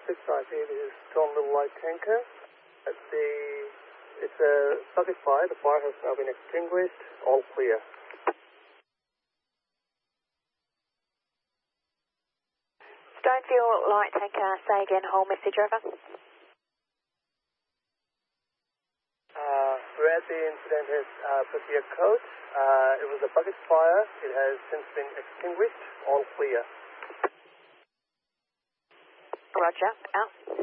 690, this is Tom Little Light Tanker. It's a bucket fire. The fire has now been extinguished. All clear. Stonefield Light Tanker, say again, whole message over. Read the incident has put your code. It was a bucket fire. It has since been extinguished. All clear. Roger, out.